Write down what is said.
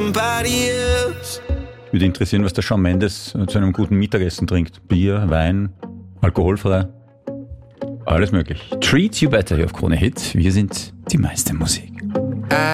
somebody else. Würde interessieren, was der Shawn Mendes zu einem guten Mittagessen trinkt. Bier, Wein, alkoholfrei. Alles möglich. Treat You Better hier auf Krone Hit. Wir sind die meiste Musik.